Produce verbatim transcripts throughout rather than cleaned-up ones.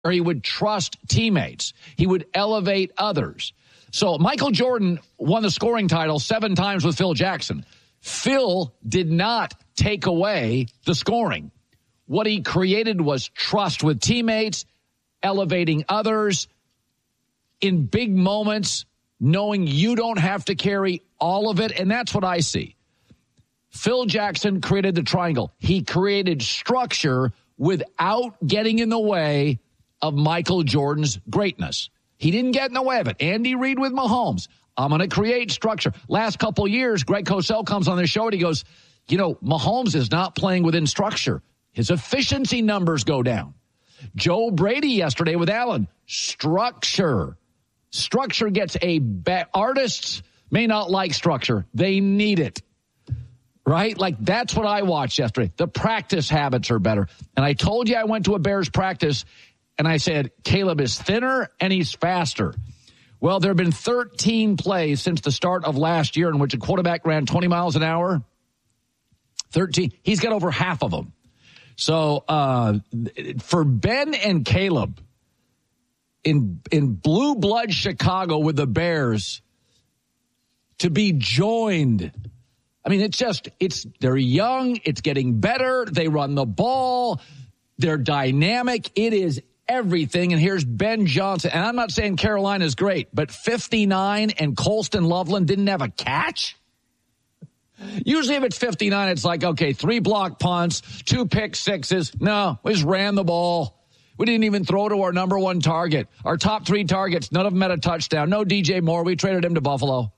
Or he would trust teammates. He would elevate others. So Michael Jordan won the scoring title seven times with Phil Jackson. Phil did not take away the scoring. What he created was trust with teammates, elevating others in big moments, knowing you don't have to carry all of it. And that's what I see. Phil Jackson created the triangle. He created structure without getting in the way of Michael Jordan's greatness. He didn't get in the way of it. Andy Reid with Mahomes. I'm going to create structure. Last couple years, Greg Cosell comes on the show and he goes, you know, Mahomes is not playing within structure. His efficiency numbers go down. Joe Brady yesterday with Allen. Structure. Structure gets a ba- artists may not like structure. They need it. Right? Like, that's what I watched yesterday. The practice habits are better. And I told you I went to a Bears practice, and I said, Caleb is thinner and he's faster. Well, there have been thirteen plays since the start of last year in which a quarterback ran twenty miles an hour. thirteen. He's got over half of them. So uh, for Ben and Caleb in in blue blood Chicago with the Bears to be joined, I mean, it's just, it's, they're young, it's getting better, they run the ball, they're dynamic, it is everything. And here's Ben Johnson, and I'm not saying Carolina's great, but fifty-nine and Colston Loveland didn't have a catch? Usually if it's fifty-nine, it's like, okay, three block punts, two pick sixes. No, we just ran the ball. We didn't even throw to our number one target. Our top three targets, none of them had a touchdown. No D J Moore, we traded him to Buffalo.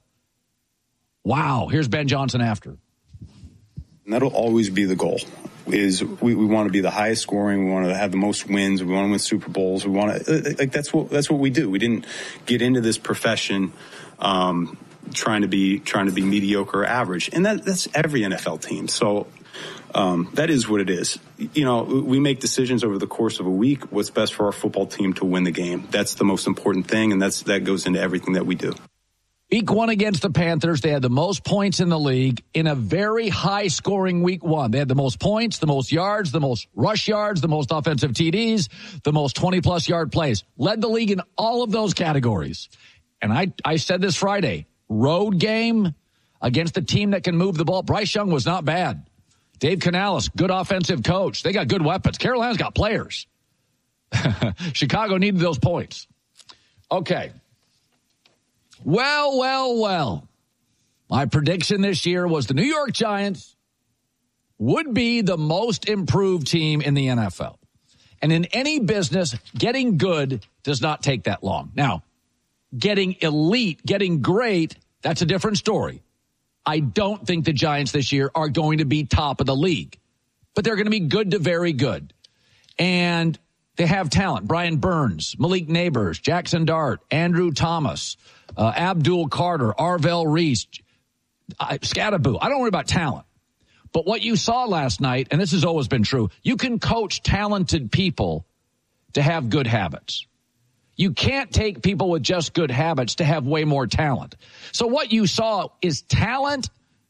Wow, here's Ben Johnson after. And that'll always be the goal, is we, we want to be the highest scoring. We want to have the most wins. We want to win Super Bowls. We want to, like, that's what, that's what we do. We didn't get into this profession um, trying to be, trying to be mediocre or average. And that, that's every N F L team. So um, that is what it is. You know, we make decisions over the course of a week, what's best for our football team to win the game. That's the most important thing. And that's, that goes into everything that we do. Week one against the Panthers, they had the most points in the league in a very high-scoring week one. They had the most points, the most yards, the most rush yards, the most offensive T Ds, the most twenty-plus yard plays. Led the league in all of those categories. And I, I said this Friday, road game against a team that can move the ball. Bryce Young was not bad. Dave Canales, good offensive coach. They got good weapons. Carolina's got players. Chicago needed those points. Okay. Well, well, well. My prediction this year was the New York Giants would be the most improved team in the N F L. And in any business, getting good does not take that long. Now, getting elite, getting great, that's a different story. I don't think the Giants this year are going to be top of the league, but they're going to be good to very good. And they have talent. Brian Burns, Malik Neighbors, Jackson Dart, Andrew Thomas, uh, Abdul Carter, Arvell Reese, uh, Scatterboo. I don't worry about talent. But what you saw last night, and this has always been true, you can coach talented people to have good habits. You can't take people with just good habits to have way more talent. So what you saw is talent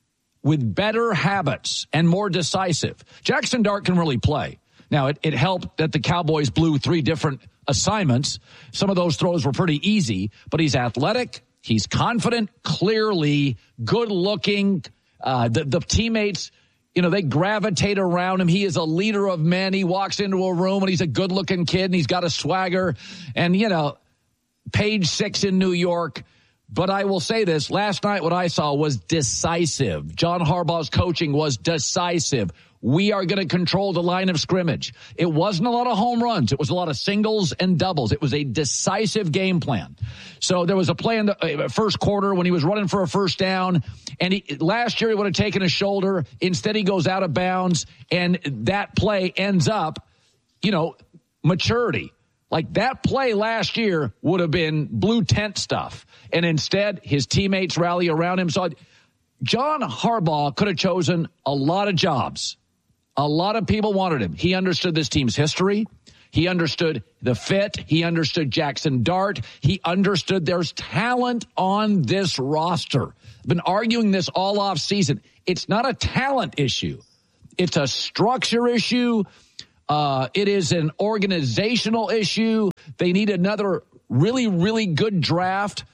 with better habits and more decisive. Jackson Dart can really play. Now, it, it helped that the Cowboys blew three different assignments. Some of those throws were pretty easy, but he's athletic. He's confident, clearly good-looking. Uh, the, the teammates, you know, they gravitate around him. He is a leader of men. He walks into a room, and he's a good-looking kid, and he's got a swagger. And, you know, page six in New York. But I will say this. Last night what I saw was decisive. John Harbaugh's coaching was decisive. We are going to control the line of scrimmage. It wasn't a lot of home runs. It was a lot of singles and doubles. It was a decisive game plan. So there was a play in the first quarter when he was running for a first down, and he, last year he would have taken a shoulder. Instead, he goes out of bounds, and that play ends up, you know, maturity. Like that play last year would have been blue tent stuff. And instead, his teammates rally around him. So John Harbaugh could have chosen a lot of jobs. A lot of people wanted him. He understood this team's history. He understood the fit. He understood Jackson Dart. He understood there's talent on this roster. I've been arguing this all off season. It's not a talent issue. It's a structure issue, a, Uh, it is an organizational issue. They need another really, really good draft.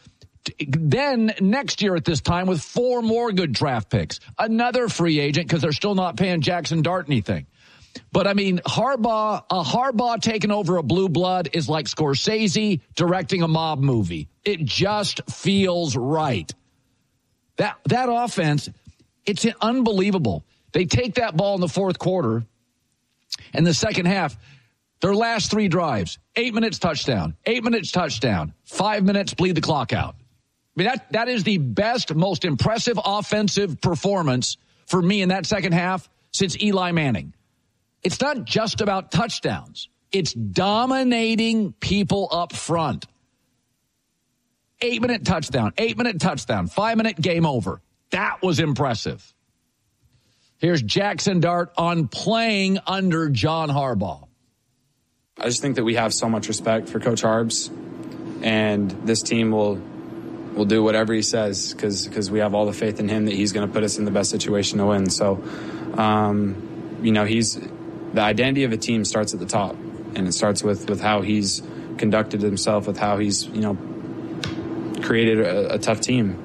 Then next year at this time with four more good draft picks, another free agent because they're still not paying Jackson Dart anything. But I mean, Harbaugh, a Harbaugh taking over a blue blood is like Scorsese directing a mob movie. It just feels right. That that offense, it's unbelievable. They take that ball in the fourth quarter, and the second half, their last three drives, eight minutes touchdown, eight minutes touchdown, five minutes bleed the clock out. I mean, that that is the best, most impressive offensive performance for me in that second half since Eli Manning. It's not just about touchdowns. It's dominating people up front. Eight-minute touchdown, eight-minute touchdown, five-minute game over. That was impressive. Here's Jackson Dart on playing under John Harbaugh. I just think that we have so much respect for Coach Harbs, and this team will will do whatever he says because because we have all the faith in him that he's going to put us in the best situation to win. So, um, you know, he's the identity of a team starts at the top, and it starts with, with how he's conducted himself, with how he's, you know, created a, a tough team.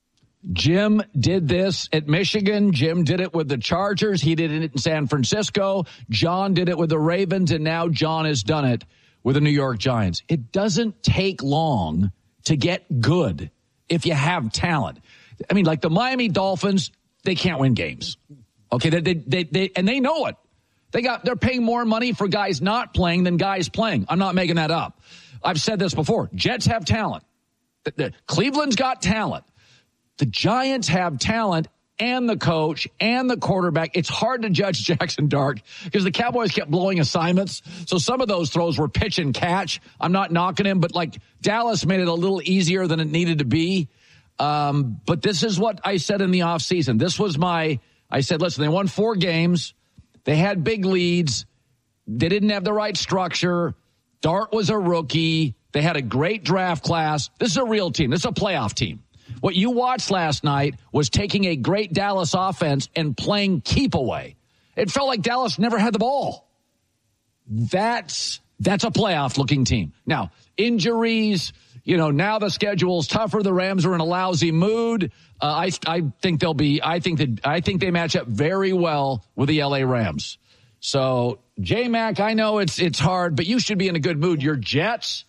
Jim did this at Michigan. Jim did it with the Chargers. He did it in San Francisco. John did it with the Ravens, and now John has done it with the New York Giants. It doesn't take long to get good if you have talent. I mean, like the Miami Dolphins, they can't win games. Okay, they, they, they, they and they know it. They got they're paying more money for guys not playing than guys playing. I'm not making that up. I've said this before. Jets have talent. The, the, Cleveland's got talent. The Giants have talent and the coach and the quarterback. It's hard to judge Jackson Dart because the Cowboys kept blowing assignments. So some of those throws were pitch and catch. I'm not knocking him, but like Dallas made it a little easier than it needed to be. Um, but this is what I said in the offseason. This was my, I said, listen, they won four games. They had big leads. They didn't have the right structure. Dart was a rookie. They had a great draft class. This is a real team. This is a playoff team. What you watched last night was taking a great Dallas offense and playing keep away. It felt like Dallas never had the ball. That's that's a playoff-looking team. Now, injuries, you know, now the schedule's tougher. The Rams are in a lousy mood. Uh, I I think they'll be. I think that I think they match up very well with the L A Rams. So, J-Mac, I know it's it's hard, but you should be in a good mood. Your Jets.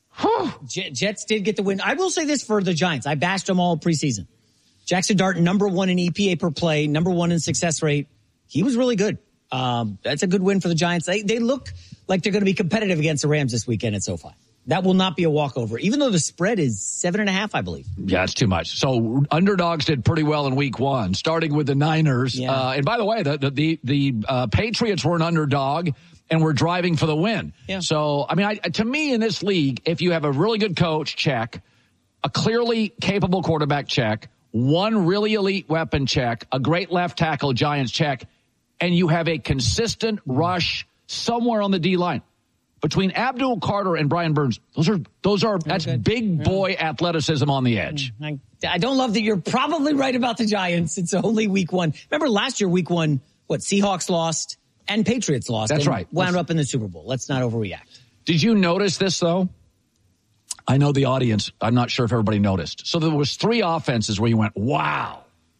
Jets did get the win. I will say this for the Giants. I bashed them all preseason. Jackson Dart, number one in E P A per play, number one in success rate. He was really good. Um, that's a good win for the Giants. They they look like they're going to be competitive against the Rams this weekend at SoFi. That will not be a walkover, even though the spread is seven and a half, I believe. Yeah, it's too much. So underdogs did pretty well in week one, starting with the Niners. Yeah. Uh, and by the way, the the the, the uh, Patriots were an underdog. And we're driving for the win. Yeah. So, I mean, I, to me in this league, if you have a really good coach, check. A clearly capable quarterback, check. One really elite weapon, check. A great left tackle, Giants, check. And you have a consistent rush somewhere on the D-line. Between Abdul Carter and Brian Burns, those are, those are, that's good. big boy yeah. athleticism on the edge. I, I don't love that you're probably right about the Giants. It's only week one. Remember last year, week one, what, Seahawks lost? And Patriots lost. That's and right. Wound Let's, up in the Super Bowl. Let's not overreact. Did you notice this, though? I know the audience. I'm not sure if everybody noticed. So there was three offenses where you went, wow.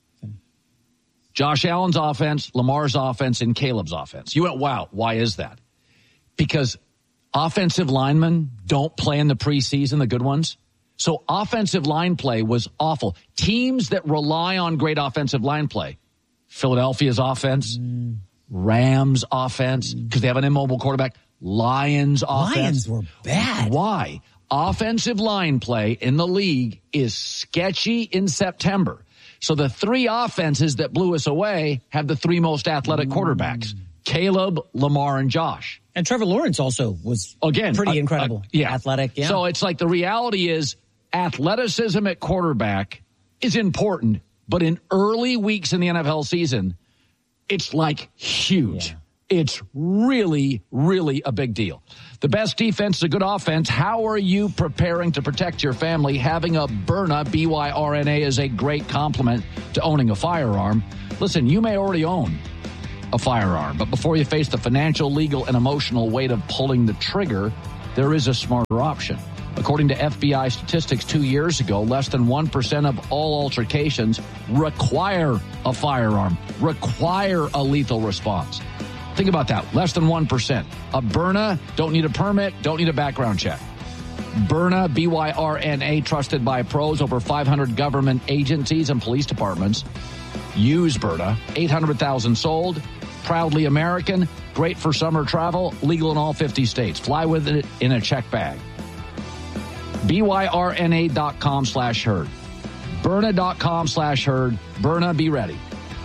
Josh Allen's offense, Lamar's offense, and Caleb's offense. You went, wow. Why is that? Because offensive linemen don't play in the preseason, the good ones. So offensive line play was awful. Teams that rely on great offensive line play, Philadelphia's offense, mm. Rams offense, because they have an immobile quarterback. Lions offense. Lions were bad. Why? Offensive line play in the league is sketchy in September. So the three offenses that blew us away have the three most athletic quarterbacks. Caleb, Lamar, and Josh. And Trevor Lawrence also was Again, pretty uh, incredible. Uh, yeah. Athletic, yeah. So it's like the reality is athleticism at quarterback is important, but in early weeks in the N F L season, it's like huge. Yeah. It's really, really a big deal. The best defense is a good offense. How are you preparing to protect your family? Having a Byrna, B Y R N A, is a great complement to owning a firearm. Listen, you may already own a firearm. But before you face the financial, legal, and emotional weight of pulling the trigger, there is a smarter option. According to F B I statistics two years ago, less than one percent of all altercations require a firearm, require a lethal response. Think about that. Less than one percent. A Byrna, don't need a permit, don't need a background check. Byrna, B Y R N A, trusted by pros, over five hundred government agencies and police departments use Byrna. eight hundred thousand sold. Proudly American. Great for summer travel. Legal in all fifty states. Fly with it in a check bag. B Y R N A dot com slash herd. Byrna dot com slash herd. Byrna, be ready.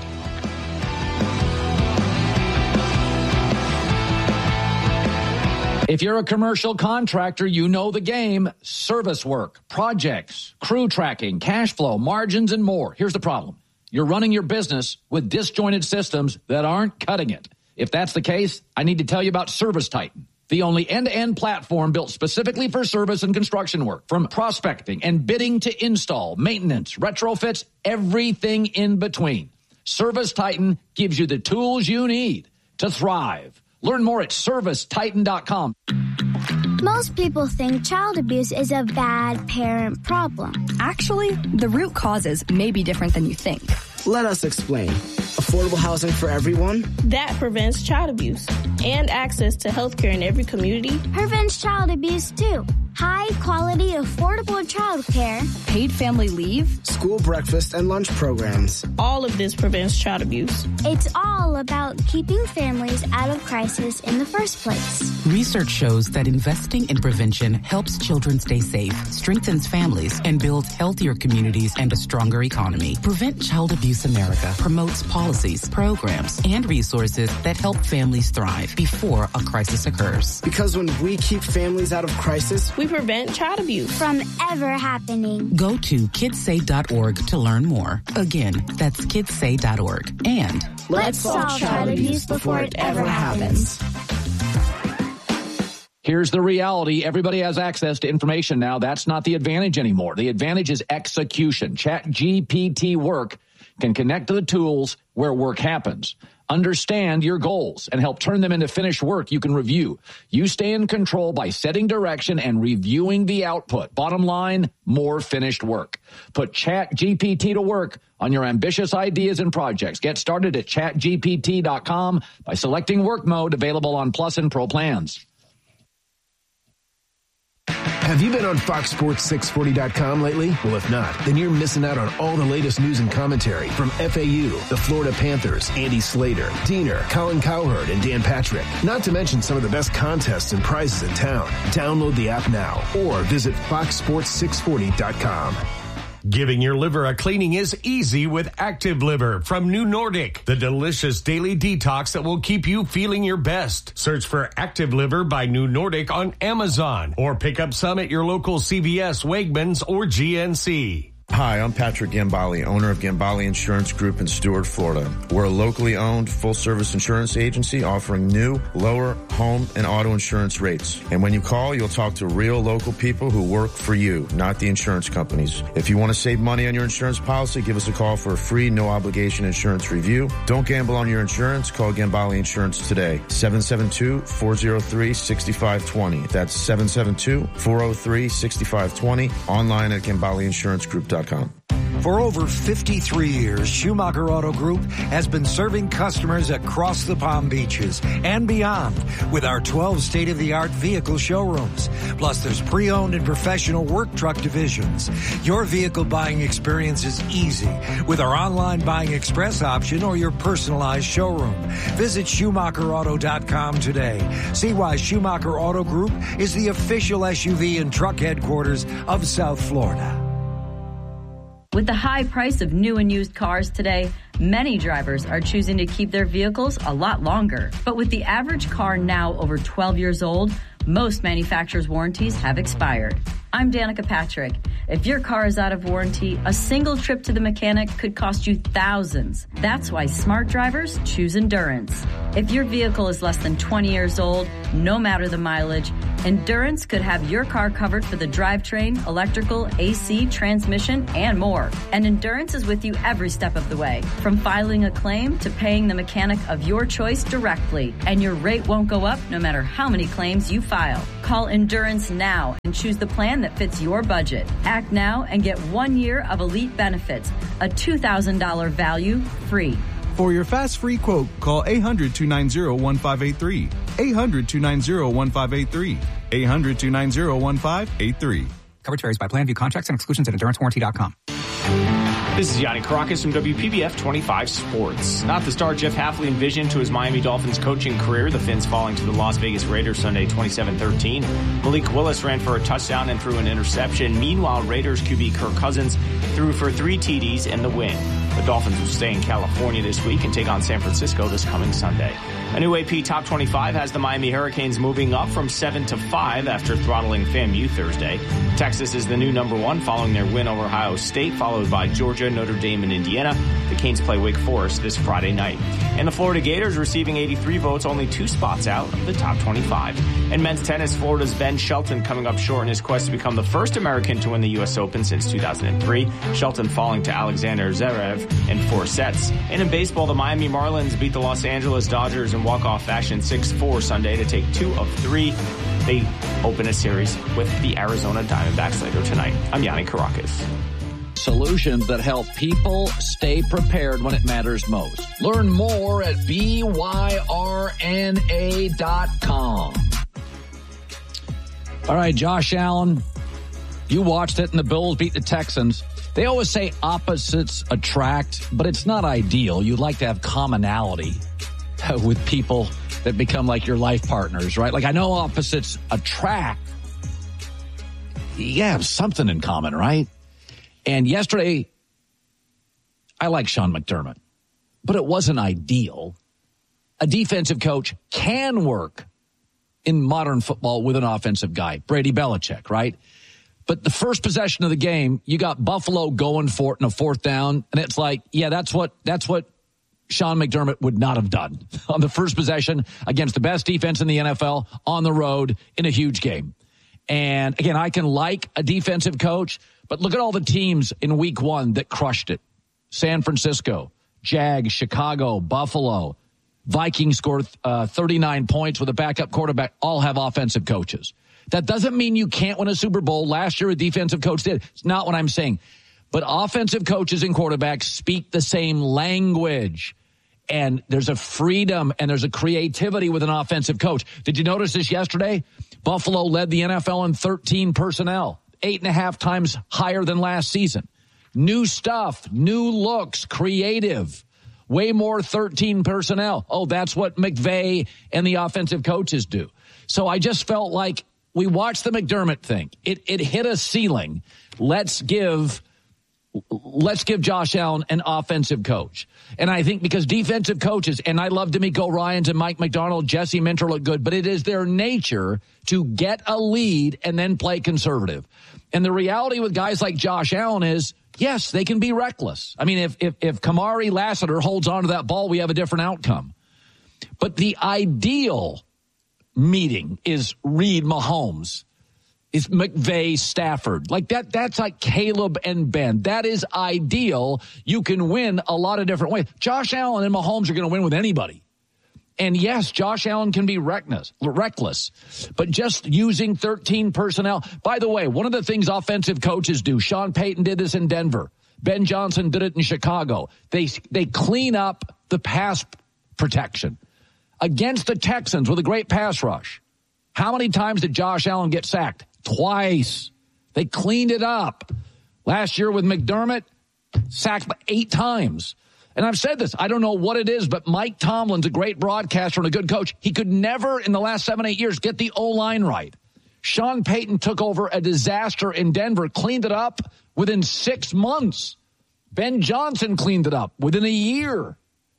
If you're a commercial contractor, you know the game. Service work, projects, crew tracking, cash flow, margins, and more. Here's the problem. You're running your business with disjointed systems that aren't cutting it. If that's the case, I need to tell you about ServiceTitan, the only end-to-end platform built specifically for service and construction work. From prospecting and bidding to install, maintenance, retrofits, everything in between. ServiceTitan gives you the tools you need to thrive. Learn more at service titan dot com. Most people think child abuse is a bad parent problem. Actually, the root causes may be different than you think. Let us explain. Affordable housing for everyone? That prevents child abuse and access to health care in every community. Prevents child abuse, too. High-quality, affordable child care. Paid family leave. School breakfast and lunch programs. All of this prevents child abuse. It's all about keeping families out of crisis in the first place. Research shows that investing in prevention helps children stay safe, strengthens families, and builds healthier communities and a stronger economy. Prevent Child Abuse America promotes policies, programs, and resources that help families thrive before a crisis occurs. Because when we keep families out of crisis, we prevent child abuse from ever happening. Go to kids say dot org to learn more. Again, that's kids say dot org. And let's, let's solve child abuse before it ever happens. Here's the reality. Everybody has access to information now. That's not the advantage anymore. The advantage is execution. ChatGPT Work can connect to the tools where work happens. Understand your goals and help turn them into finished work you can review. You stay in control by setting direction and reviewing the output. Bottom line, more finished work. Put ChatGPT to work on your ambitious ideas and projects. Get started at chat G P T dot com by selecting work mode, available on Plus and Pro plans. Have you been on Fox Sports six forty dot com lately? Well, if not, then you're missing out on all the latest news and commentary from F A U, the Florida Panthers, Andy Slater, Diener, Colin Cowherd, and Dan Patrick. Not to mention some of the best contests and prizes in town. Download the app now or visit fox sports six forty dot com. Giving your liver a cleaning is easy with Active Liver from New Nordic, the delicious daily detox that will keep you feeling your best. Search for Active Liver by New Nordic on Amazon or pick up some at your local C V S, Wegmans, or G N C. Hi, I'm Patrick Gambale, owner of Gambale Insurance Group in Stuart, Florida. We're a locally owned, full-service insurance agency offering new, lower home and auto insurance rates. And when you call, you'll talk to real local people who work for you, not the insurance companies. If you want to save money on your insurance policy, give us a call for a free, no-obligation insurance review. Don't gamble on your insurance. Call Gambale Insurance today. seven seven two, four oh three, six five two zero. That's seven seven two, four oh three, six five two zero. Online at gambale insurance group dot com. For over fifty-three years, Schumacher Auto Group has been serving customers across the Palm Beaches and beyond with our twelve state-of-the-art vehicle showrooms. Plus, there's pre-owned and professional work truck divisions. Your vehicle buying experience is easy with our online buying express option or your personalized showroom. Visit Schumacher Auto dot com today. See why Schumacher Auto Group is the official S U V and truck headquarters of South Florida. With the high price of new and used cars today, many drivers are choosing to keep their vehicles a lot longer. But with the average car now over twelve years old, most manufacturers' warranties have expired. I'm Danica Patrick. If your car is out of warranty, a single trip to the mechanic could cost you thousands. That's why smart drivers choose Endurance. If your vehicle is less than twenty years old, no matter the mileage, Endurance could have your car covered for the drivetrain, electrical, A C, transmission, and more. And Endurance is with you every step of the way, from filing a claim to paying the mechanic of your choice directly. And your rate won't go up no matter how many claims you file. Call Endurance now and choose the plan that fits your budget. Act now and get one year of elite benefits, a two thousand dollars value free. For your fast free quote, call eight hundred, two nine zero, one five eight three. eight hundred, two nine zero, one five eight three. eight hundred, two nine zero, one five eight three. Coverage varies by plan. View contracts and exclusions at endurance warranty dot com. This is Yanni Caracas from W P B F twenty-five Sports. Not the star Jeff Hafley envisioned to his Miami Dolphins coaching career, the Fins falling to the Las Vegas Raiders Sunday twenty-seven thirteen. Malik Willis ran for a touchdown and threw an interception. Meanwhile, Raiders Q B Kirk Cousins threw for three T Ds and the win. The Dolphins will stay in California this week and take on San Francisco this coming Sunday. A new A P Top twenty-five has the Miami Hurricanes moving up from seven to five after throttling FAMU Thursday. Texas is the new number one following their win over Ohio State, followed by Georgia, Notre Dame, and Indiana. The Canes play Wake Forest this Friday night. And the Florida Gators receiving eighty-three votes, only two spots out of the top twenty-five. In men's tennis, Florida's Ben Shelton coming up short in his quest to become the first American to win the U S Open since two thousand three. Shelton falling to Alexander Zverev in four sets. And in baseball, the Miami Marlins beat the Los Angeles Dodgers in walk-off fashion six four Sunday to take two of three. They open a series with the Arizona Diamondbacks later tonight. I'm Yanni Caracas. Solutions that help people stay prepared when it matters most. Learn more at B Y R N A dot com. All right, Josh Allen, you watched it, and the Bills beat the Texans. They always say opposites attract, but it's not ideal. You'd like to have commonality with people that become like your life partners, right? Like, I know opposites attract. You have something in common, right? And yesterday, I like Sean McDermott, but it wasn't ideal. A defensive coach can work in modern football with an offensive guy, Brady Belichick, right? But the first possession of the game, you got Buffalo going for it in a fourth down, and it's like, yeah, that's what that's what Sean McDermott would not have done on the first possession against the best defense in the N F L on the road in a huge game. And again, I can like a defensive coach, but look at all the teams in week one that crushed it. San Francisco, Jags, Chicago, Buffalo, Vikings scored uh, thirty-nine points with a backup quarterback, all have offensive coaches. That doesn't mean you can't win a Super Bowl. Last year, a defensive coach did. It's not what I'm saying. But offensive coaches and quarterbacks speak the same language. And there's a freedom and there's a creativity with an offensive coach. Did you notice this yesterday? Buffalo led the N F L in thirteen personnel, eight and a half times higher than last season. New stuff, new looks, creative, way more thirteen personnel. Oh, that's what McVay and the offensive coaches do. So I just felt like we watched the McDermott thing. It it hit a ceiling. Let's give let's give Josh Allen an offensive coach. And I think because defensive coaches, and I love D'Amico Ryans and Mike McDonald, Jesse Minter look good, but it is their nature to get a lead and then play conservative. And the reality with guys like Josh Allen is, yes, they can be reckless. I mean, if if, if Kamari Lassiter holds on to that ball, we have a different outcome. But the ideal meeting is Reed Mahomes, is McVay Stafford. Like that, that's like Caleb and Ben. That is ideal. You can win a lot of different ways. Josh Allen and Mahomes are going to win with anybody. And yes, Josh Allen can be reckless, reckless, but just using thirteen personnel. By the way, one of the things offensive coaches do, Sean Payton did this in Denver. Ben Johnson did it in Chicago. They, they clean up the pass protection. Against the Texans with a great pass rush, how many times did Josh Allen get sacked? Twice. They cleaned it up. Last year with McDermott, sacked eight times. And I've said this, I don't know what it is, but Mike Tomlin's a great broadcaster and a good coach. He could never, in the last seven, eight years, get the O-line right. Sean Payton took over a disaster in Denver, cleaned it up within six months. Ben Johnson cleaned it up within a year.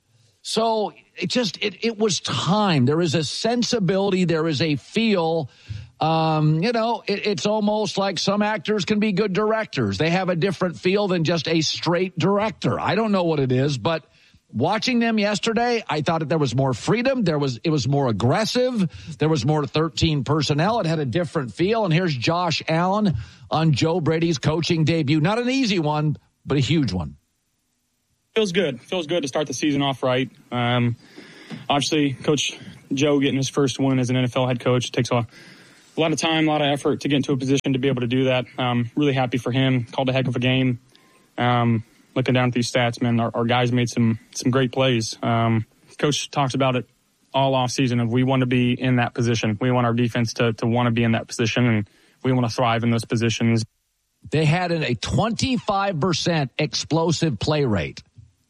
So it just, it, it was time. There is a sensibility. There is a feel. Um, you know, it, it's almost like some actors can be good directors. They have a different feel than just a straight director. I don't know what it is, but Watching them yesterday, I thought that there was more freedom. There was, it was more aggressive. There was more thirteen personnel. It had a different feel. And here's Josh Allen on Joe Brady's coaching debut. Not an easy one, but a huge one. Feels good. Feels good to start the season off right. Um, obviously, Coach Joe getting his first win as an N F L head coach takes a, a lot of time, a lot of effort to get into a position to be able to do that. Um, really happy for him. Called a heck of a game. Um, looking down at these stats, man, our, our guys made some some great plays. Um, Coach talks about it all off season of we want to be in that position. We want our defense to to want to be in that position, and we want to thrive in those positions. They had a twenty-five percent explosive play rate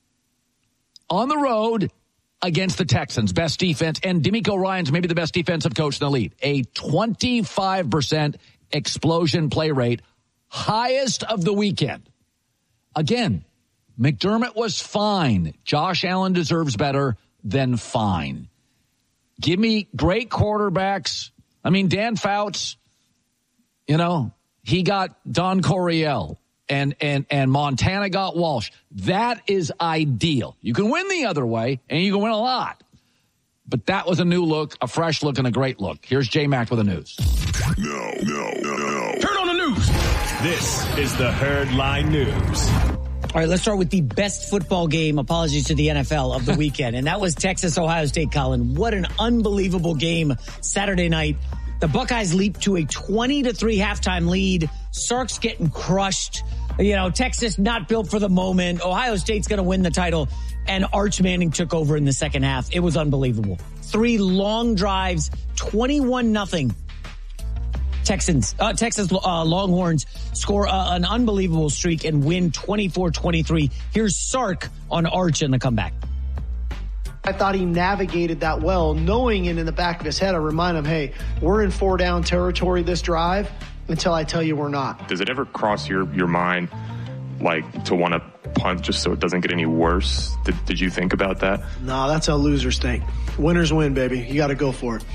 on the road against the Texans, best defense, and DeMeco Ryans maybe the best defensive coach in the league. A twenty-five percent explosion play rate, highest of the weekend. Again, McDermott was fine. Josh Allen deserves better than fine. Give me great quarterbacks. I mean, Dan Fouts, you know, he got Don Coryell. And, and, and Montana got Walsh. That is ideal. You can win the other way, and you can win a lot. But that was a new look, a fresh look, and a great look. Here's J-Mac with the news. No, no, no, no. Turn on the news. This is the Herd Line News. All right, let's start with the best football game, apologies to the N F L, of the weekend. And that was Texas-Ohio State, Colin. What an unbelievable game Saturday night. The Buckeyes leaped to a twenty to three halftime lead. Sark's getting crushed. You know, Texas not built for the moment. Ohio State's going to win the title. And Arch Manning took over in the second half. It was unbelievable. Three long drives, twenty-one nothing. Texans, uh, Texas uh, Longhorns score uh, an unbelievable streak and win twenty-four twenty-three. Here's Sark on Arch in the comeback. I thought he navigated that well, knowing it in the back of his head. I remind him, hey, we're in four down territory this drive until I tell you we're not. Does it ever cross your, your mind, like, to want to punt just so it doesn't get any worse? Did, did you think about that? No, that's how losers think. Winners win, baby. You got to go for it.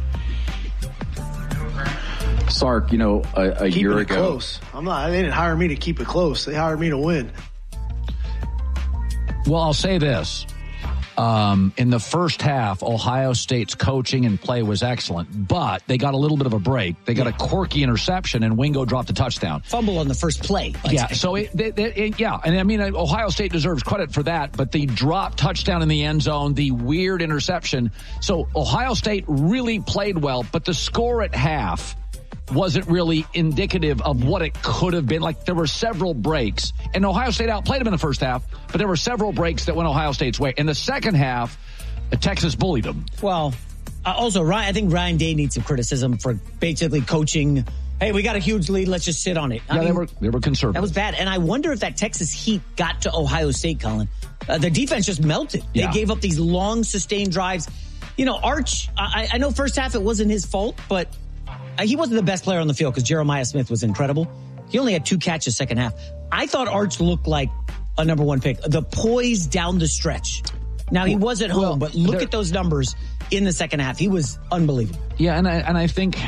Sark, you know, a, a year it ago. Close. I'm not. They didn't hire me to keep it close. They hired me to win. Well, I'll say this. Um, in the first half, Ohio State's coaching and play was excellent, but they got a little bit of a break. They got yeah. a quirky interception, and Wingo dropped a touchdown. Fumble on the first play. Yeah, so it, it, it, yeah, and I mean, Ohio State deserves credit for that, but the drop touchdown in the end zone, the weird interception. So Ohio State really played well, but the score at half wasn't really indicative of what it could have been. Like, there were several breaks, and Ohio State outplayed them in the first half, but there were several breaks that went Ohio State's way. In the second half, Texas bullied them. Well, uh, also, Ryan, I think Ryan Day needs some criticism for basically coaching. Hey, we got a huge lead. Let's just sit on it. I yeah, mean, they were they were conservative. That was bad. And I wonder if that Texas heat got to Ohio State, Colin. Uh, the defense just melted. Yeah. They gave up these long, sustained drives. You know, Arch, I, I know first half it wasn't his fault, but he wasn't the best player on the field because Jeremiah Smith was incredible. He only had two catches second half. I thought Arch looked like a number one pick. The poise down the stretch. Now, he was at home, well, but look at those numbers in the second half. He was unbelievable. Yeah, and I, and I think,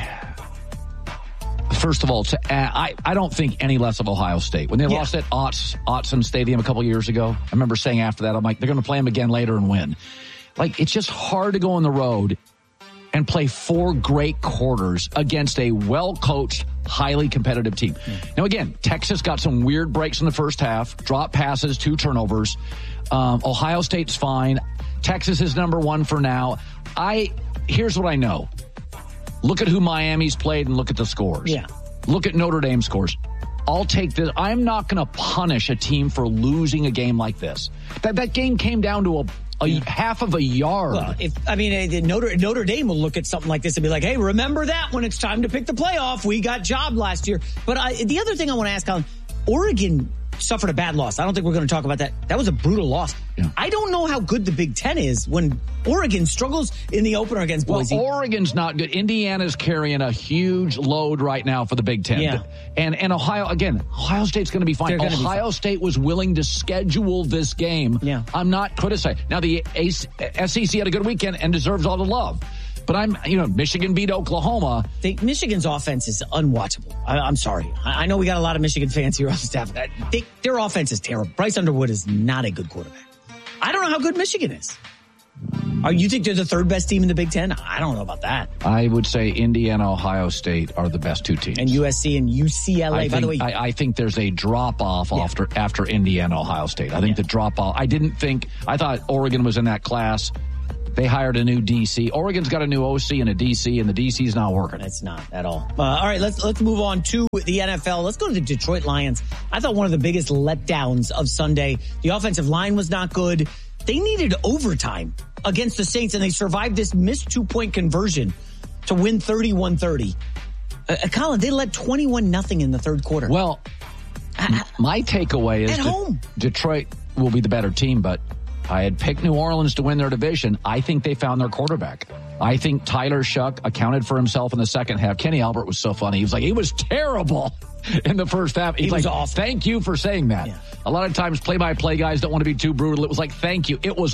first of all, to add, I, I don't think any less of Ohio State. When they yeah. lost at Otts, Otson Stadium a couple years ago, I remember saying after that, I'm like, they're going to play them again later and win. Like, it's just hard to go on the road and play four great quarters against a well-coached, highly competitive team. Yeah. Now, again, Texas got some weird breaks in the first half, drop passes, two turnovers. Um, Ohio State's fine. Texas is number one for now. I Here's what I know. Look at who Miami's played and look at the scores. Yeah. Look at Notre Dame scores. I'll take this. I'm not going to punish a team for losing a game like this. That that game came down to a A yeah. half of a yard. Well, if I mean, Notre, Notre Dame will look at something like this and be like, hey, remember that when it's time to pick the playoff. We got jobbed last year. But I, the other thing I want to ask, Colin, Oregon suffered a bad loss. I don't think we're going to talk about that. That was a brutal loss. Yeah. I don't know how good the Big Ten is when Oregon struggles in the opener against Boise. Well, Oregon's not good. Indiana's carrying a huge load right now for the Big Ten. Yeah. And and Ohio, again, Ohio State's going to be fine. Ohio be fine. State was willing to schedule this game. Yeah. I'm not criticizing. Now, the S E C had a good weekend and deserves all the love. But I'm, you know, Michigan beat Oklahoma. They, Michigan's offense is unwatchable. I, I'm sorry. I, I know we got a lot of Michigan fans here on the staff. They, their offense is terrible. Bryce Underwood is not a good quarterback. I don't know how good Michigan is. Are you think they're the third best team in the Big Ten? I don't know about that. I would say Indiana, Ohio State are the best two teams. And U S C and U C L A, I by think, the way. I, I think there's a drop-off Yeah. after after Indiana, Ohio State. I think Yeah. the drop-off, I didn't think, I thought Oregon was in that class. They hired a new D C. Oregon's got a new O C and a D C, and the D C's not working. It's not at all. Uh, all right, let's let's move on to the N F L. Let's go to the Detroit Lions. I thought one of the biggest letdowns of Sunday. The offensive line was not good. They needed overtime against the Saints, and they survived this missed two-point conversion to win thirty-one thirty. Uh, Colin, they led twenty-one nothing in the third quarter. Well, my takeaway is At that home. Detroit will be the better team, but I had picked New Orleans to win their division. I think they found their quarterback. I think Tyler Shuck accounted for himself in the second half. Kenny Albert was so funny. He was like, he was terrible in the first half. He's He was like, awful. thank you for saying that. Yeah. A lot of times play-by-play guys don't want to be too brutal. It was like, thank you. It was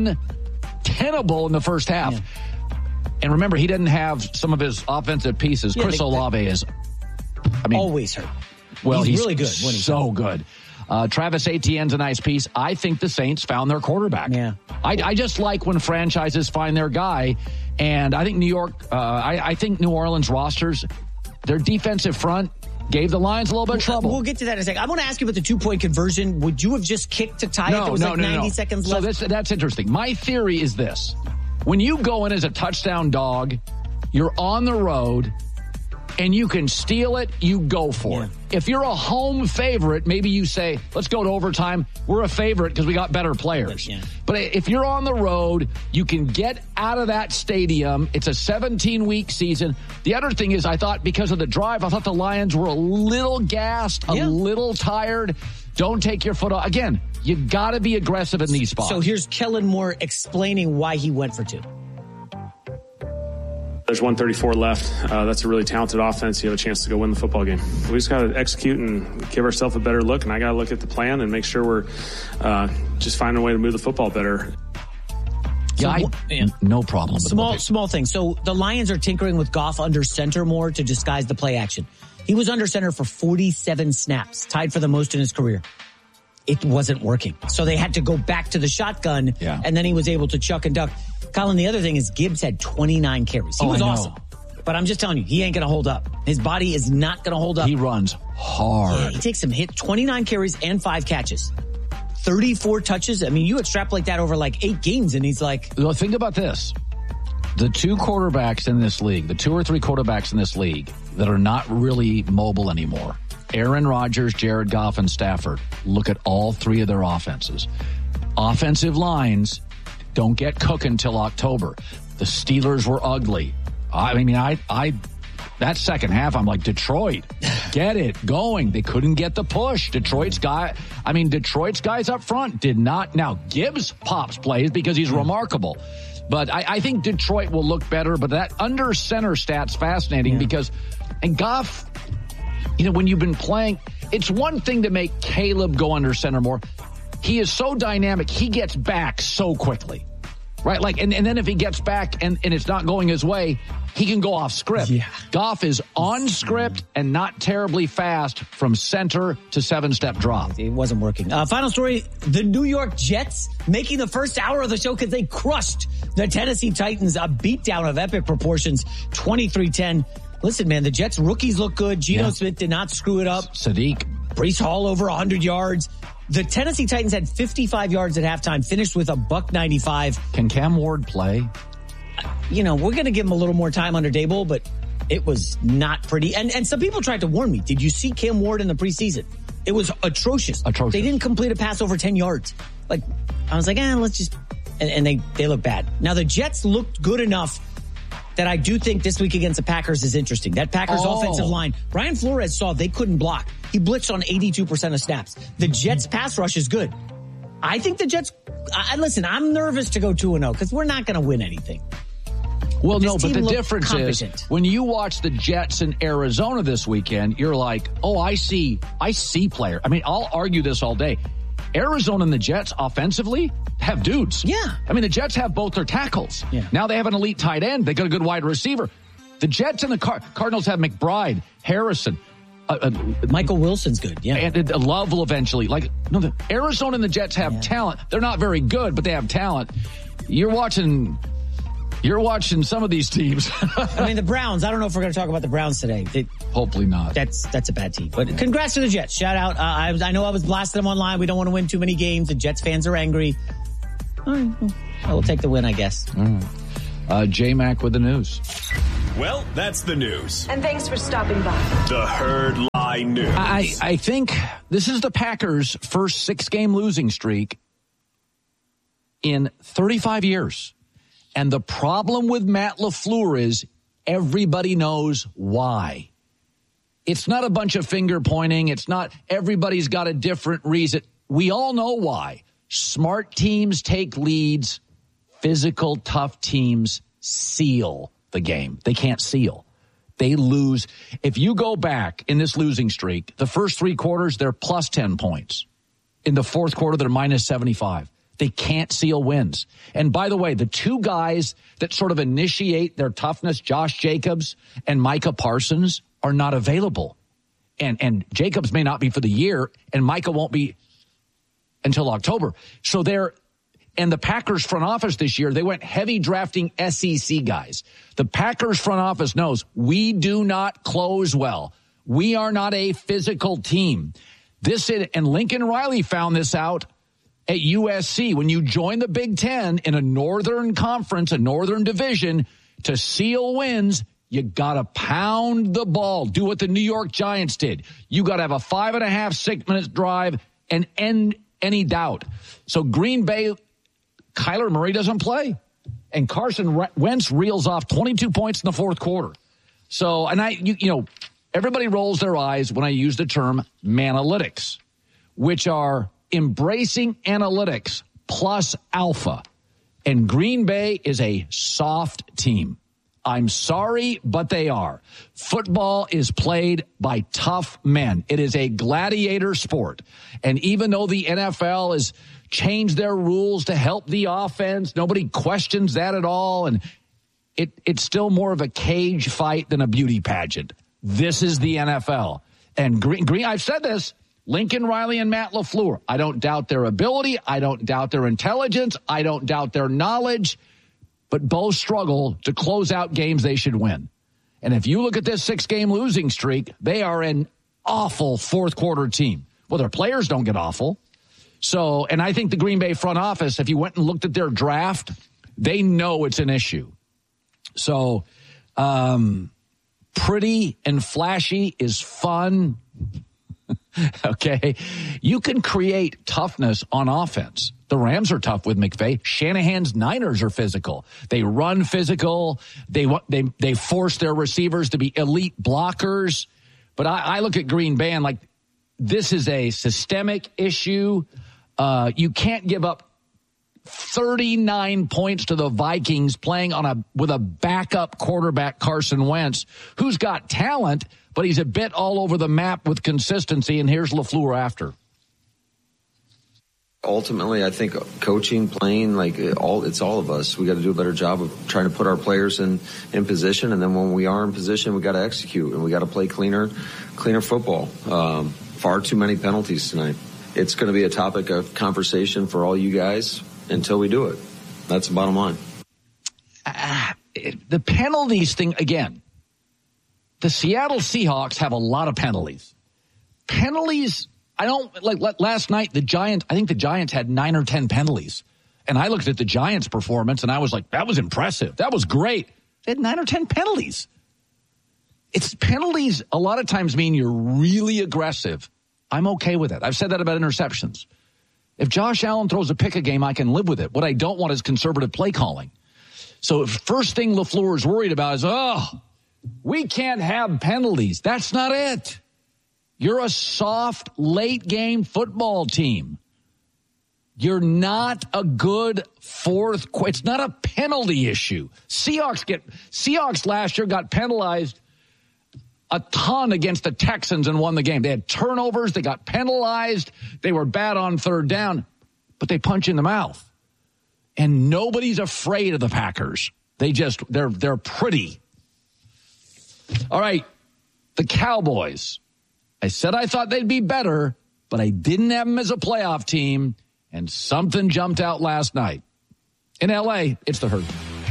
untenable in the first half. Yeah. And remember, he didn't have some of his offensive pieces. Yeah, Chris they- Olave is, I mean, Always hurt. well, he's he's, really good when he's so good. Uh, Travis Etienne's a nice piece. I think the Saints found their quarterback. Yeah. I, I just like when franchises find their guy. And I think New York, uh, I, I think New Orleans rosters, their defensive front gave the Lions a little bit of trouble. We'll get to that in a second. I want to ask you about the two-point conversion. Would you have just kicked to tie it? No, There was no, like no, ninety no. seconds so left. this, that's interesting. My theory is this. When you go in as a touchdown dog, you're on the road, and you can steal it, you go for Yeah. it. If you're a home favorite, maybe you say, let's go to overtime. We're a favorite because we got better players. Yeah. But if you're on the road, you can get out of that stadium. It's a seventeen-week season. The other thing is, I thought because of the drive, I thought the Lions were a little gassed, a Yeah. little tired. Don't take your foot off. Again, you got to be aggressive in these spots. So here's Kellen Moore explaining why he went for two. There's one thirty-four left. Uh, that's a really talented offense. You have a chance to go win the football game. We just got to execute and give ourselves a better look. And I got to look at the plan and make sure we're uh, just finding a way to move the football better. yeah, I, yeah. no problem. with Small, it. small thing. So the Lions are tinkering with Goff under center more to disguise the play action. He was under center for forty-seven snaps, tied for the most in his career. It wasn't working. So they had to go back to the shotgun, Yeah. and then he was able to chuck and duck. Colin, the other thing is Gibbs had twenty-nine carries. He Oh, was I know. awesome. But I'm just telling you, he ain't going to hold up. His body is not going to hold up. He runs hard. Yeah, he takes some hit, twenty-nine carries and five catches. thirty-four touches. I mean, you extrapolate that over like eight games, and he's like... Well, think about this. The two quarterbacks in this league, the two or three quarterbacks in this league that are not really mobile anymore, Aaron Rodgers, Jared Goff, and Stafford, look at all three of their offenses. Offensive lines don't get cooking till October. The Steelers were ugly. I mean, I, I, that second half, I'm like, Detroit, get it going. They couldn't get the push. Detroit's guy, I mean, Detroit's guys up front did not. Now, Gibbs pops plays because he's remarkable. But I, I think Detroit will look better. But that under center stat's fascinating Yeah. because, and Goff, you know, when you've been playing, it's one thing to make Caleb go under center more. He is so dynamic. He gets back so quickly, right? Like, and, and then if he gets back and, and it's not going his way, he can go off script. Yeah. Goff is on script and not terribly fast from center to seven-step drop. It wasn't working. Uh, final story, the New York Jets making the first hour of the show because they crushed the Tennessee Titans, a beatdown of epic proportions, twenty-three ten. Listen, man, the Jets rookies look good. Geno Yeah. Smith did not screw it up. Sadiq. Breece Hall over one hundred yards. The Tennessee Titans had fifty-five yards at halftime, finished with a buck ninety-five. Can Cam Ward play? You know, we're going to give him a little more time under Dable, but it was not pretty. And and some people tried to warn me. Did you see Cam Ward in the preseason? It was atrocious. Atrocious. They didn't complete a pass over ten yards. Like, I was like, eh, let's just... And, and they, they look bad. Now, the Jets looked good enough that I do think this week against the Packers is interesting. That Packers Oh. offensive line, Brian Flores saw they couldn't block. He blitzed on eighty-two percent of snaps. The Jets pass rush is good. I think the Jets... I, listen, I'm nervous to go two and oh because we're not going to win anything. Well, This no, but team the looked difference competent. is when you watch the Jets in Arizona this weekend, you're like, oh, I see, I see player. I mean, I'll argue this all day. Arizona and the Jets offensively have dudes. Yeah. I mean, the Jets have both their tackles. Yeah. Now they have an elite tight end. They got a good wide receiver. The Jets and the Car- Cardinals have McBride, Harrison, Uh, uh, Michael Wilson's good, yeah. And uh, Love will eventually. Like, no, the Arizona and the Jets have yeah. talent. They're not very good, but they have talent. You're watching... You're watching some of these teams. I mean, the Browns. I don't know if we're going to talk about the Browns today. They, Hopefully not. That's that's a bad team. But congrats to the Jets. Shout out. Uh, I, was, I know I was blasting them online. We don't want to win too many games. The Jets fans are angry. All right. Well, I will take the win, I guess. Mm. Uh, J-Mac with the news. Well, that's the news. And thanks for stopping by. The Herd Lie News. I, I think this is the Packers' first six-game losing streak in thirty-five years. And the problem with Matt LaFleur is everybody knows why. It's not a bunch of finger pointing. It's not everybody's got a different reason. We all know why. Smart teams take leads. Physical, tough teams seal the game. They can't seal. They lose. If you go back in this losing streak, the first three quarters, they're plus ten points. In the fourth quarter, they're minus seventy-five. They can't seal wins. And by the way, the two guys that sort of initiate their toughness, Josh Jacobs and Micah Parsons, are not available. And and Jacobs may not be for the year, and Micah won't be until October. So they're, and the Packers front office this year, they went heavy drafting S E C guys. The Packers front office knows we do not close well. We are not a physical team. This is, and Lincoln Riley found this out at U S C. When you join the Big Ten in a northern conference, a northern division, to seal wins, you got to pound the ball. Do what the New York Giants did. You got to have a five and a half, six minutes drive and end any doubt. So Green Bay, Kyler Murray doesn't play. And Carson Wentz reels off twenty-two points in the fourth quarter. So, and I, you, you know, everybody rolls their eyes when I use the term manalytics, which are embracing analytics plus alpha. And Green Bay is a soft team. I'm sorry, but they are. Football is played by tough men. It is a gladiator sport. And even though the N F L has changed their rules to help the offense, nobody questions that at all. And it, it's still more of a cage fight than a beauty pageant. This is the N F L. And Green, Green I've said this, Lincoln Riley and Matt LaFleur. I don't doubt their ability. I don't doubt their intelligence. I don't doubt their knowledge. But both struggle to close out games they should win. And if you look at this six-game losing streak, they are an awful fourth-quarter team. Well, their players don't get awful. So, and I think the Green Bay front office, if you went and looked at their draft, they know it's an issue. So, um, pretty and flashy is fun. Okay. You can create toughness on offense. The Rams are tough with McVay. Shanahan's Niners are physical. They run physical. They they they force their receivers to be elite blockers. But I, I look at Green Bay and like, this is a systemic issue. Uh, you can't give up thirty-nine points to the Vikings playing on a with a backup quarterback, Carson Wentz, who's got talent, but he's a bit all over the map with consistency. And here's LaFleur after. Ultimately, I think coaching, playing, like all, it's all of us. We got to do a better job of trying to put our players in, in position. And then when we are in position, we got to execute and we got to play cleaner, cleaner football. Um, far too many penalties tonight. It's going to be a topic of conversation for all you guys until we do it. That's the bottom line. Uh, the penalties thing, again, the Seattle Seahawks have a lot of penalties. Penalties, I don't, like last night, the Giants, I think the Giants had nine or ten penalties. And I looked at the Giants' performance and I was like, that was impressive. That was great. They had nine or ten penalties. It's penalties a lot of times mean you're really aggressive. I'm okay with it. I've said that about interceptions. If Josh Allen throws a pick a game, I can live with it. What I don't want is conservative play calling. So first thing LaFleur is worried about is, oh, we can't have penalties. That's not it. You're a soft, late-game football team. You're not a good fourth. It's not a penalty issue. Seahawks get Seahawks last year got penalized a ton against the Texans and won the game. They had turnovers. They got penalized. They were bad on third down, but they punch in the mouth. And nobody's afraid of the Packers. They just, they're, they're pretty. All right. The Cowboys. I said I thought they'd be better, but I didn't have them as a playoff team, and something jumped out last night. In L A, it's the Herd.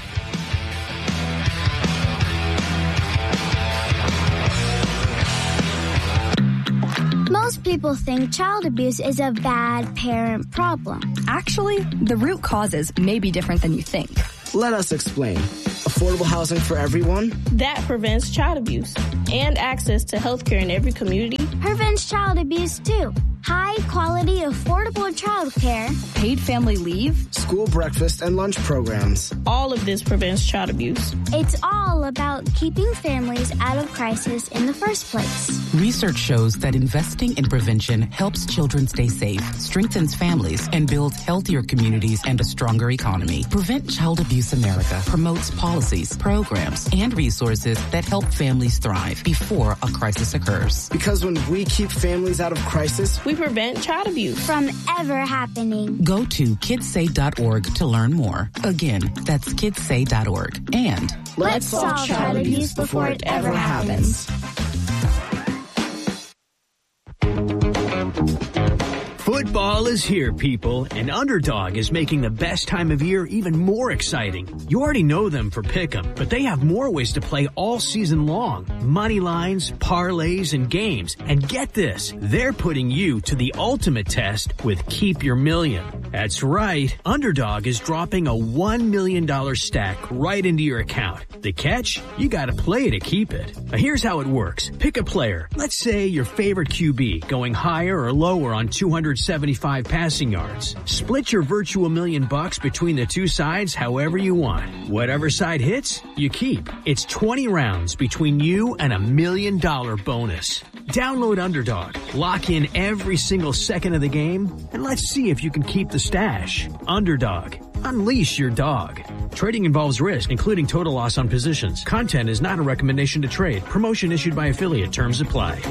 Most people think child abuse is a bad parent problem. Actually, the root causes may be different than you think. Let us explain. Affordable housing for everyone? That prevents child abuse and access to health care in every community. Prevents child abuse, too. High quality, affordable child care. Paid family leave. School breakfast and lunch programs. All of this prevents child abuse. It's all about keeping families out of crisis in the first place. Research shows that investing in prevention helps children stay safe, strengthens families, and builds healthier communities and a stronger economy. Prevent Child Abuse America promotes policies, programs, and resources that help families thrive before a crisis occurs. Because when we keep families out of crisis, we prevent child abuse from ever happening. Go to kids say dot org to learn more. Again, that's kids say dot org. And let's solve child abuse before it ever happens. Football is here, people, and Underdog is making the best time of year even more exciting. You already know them for Pick'em, but they have more ways to play all season long. Money lines, parlays, and games. And get this, they're putting you to the ultimate test with Keep Your Million. That's right, Underdog is dropping a one million dollars stack right into your account. The catch? You gotta play to keep it. Now here's how it works. Pick a player. Let's say your favorite Q B, going higher or lower on two hundred seventy-five passing yards. Split your virtual million bucks between the two sides however you want. Whatever side hits, you keep. It's twenty rounds between you and a million dollar bonus. Download Underdog, lock in every single second of the game, and let's see if you can keep the stash. Underdog. Unleash your dog. Trading involves risk, including total loss on positions. Content is not a recommendation to trade. Promotion issued by affiliate. Terms apply.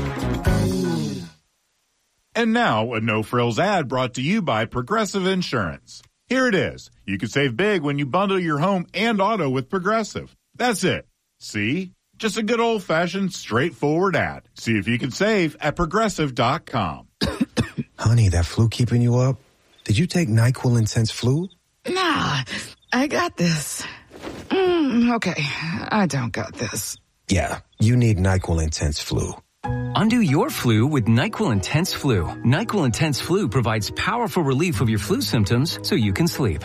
And now, a no-frills ad brought to you by Progressive Insurance. Here it is. You can save big when you bundle your home and auto with Progressive. That's it. See? Just a good old-fashioned, straightforward ad. See if you can save at Progressive dot com. Honey, that flu keeping you up? Did you take NyQuil Intense Flu? Nah, I got this. Mm, okay, I don't got this. Yeah, you need NyQuil Intense Flu. Undo your flu with NyQuil Intense Flu. NyQuil Intense Flu provides powerful relief of your flu symptoms so you can sleep.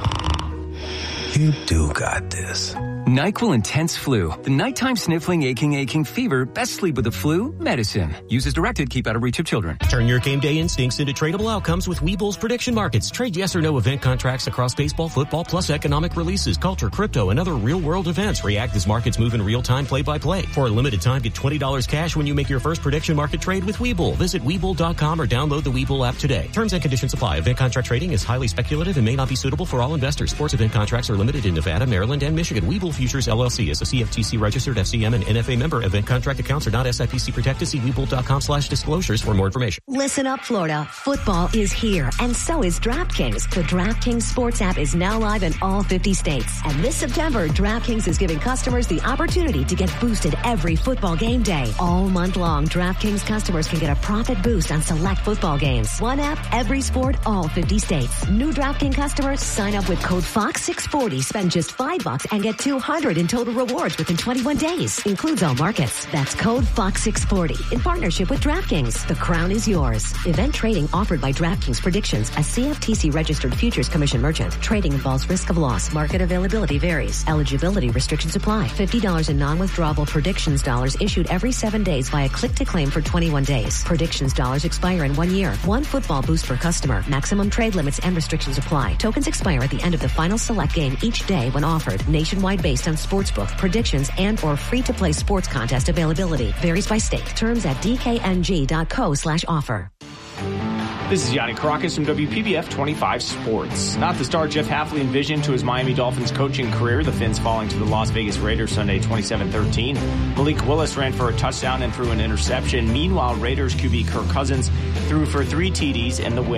You do got this. NyQuil Intense Flu. The nighttime sniffling, aching, aching fever. Best sleep with the flu medicine. Use as directed. Keep out of reach of children. Turn your game day instincts into tradable outcomes with Webull's prediction markets. Trade yes or no event contracts across baseball, football, plus economic releases, culture, crypto, and other real-world events. React as markets move in real time, play-by-play. For a limited time, get twenty dollars cash when you make your first prediction market trade with Webull. Visit Webull dot com or download the Webull app today. Terms and conditions apply. Event contract trading is highly speculative and may not be suitable for all investors. Sports event contracts are limited in Nevada, Maryland, and Michigan. Webull Futures, L L C is a C F T C registered F C M and N F A member. Event contract accounts are not S I P C protected. See Webull dot com slash disclosures for more information. Listen up, Florida. Football is here, and so is DraftKings. The DraftKings Sports app is now live in all fifty states. And this September, DraftKings is giving customers the opportunity to get boosted every football game day. All month long, DraftKings customers can get a profit boost on select football games. One app, every sport, all fifty states. New DraftKings customers, sign up with code Fox six forty, spend just five bucks, and get two hundred in total rewards within twenty-one days. Includes all markets. That's code Fox six forty in partnership with DraftKings. The crown is yours. Event trading offered by DraftKings Predictions, a C F T C registered futures commission merchant. Trading involves risk of loss. Market availability varies. Eligibility restrictions apply. fifty dollars in non-withdrawable Predictions dollars issued every seven days via click to claim for twenty-one days. Predictions dollars expire in one year. One football boost per customer. Maximum trade limits and restrictions apply. Tokens expire at the end of the final select game each day when offered. Nationwide based on sportsbook, predictions, and or free-to-play sports contest availability. Varies by state. Terms at d k n g dot co slash offer. This is Yanni Caracas from W P B F twenty-five Sports. Not the star Jeff Hafley envisioned to his Miami Dolphins coaching career. The Fins falling to the Las Vegas Raiders Sunday twenty-seven thirteen. Malik Willis ran for a touchdown and threw an interception. Meanwhile, Raiders Q B Kirk Cousins threw for three T Ds in the win.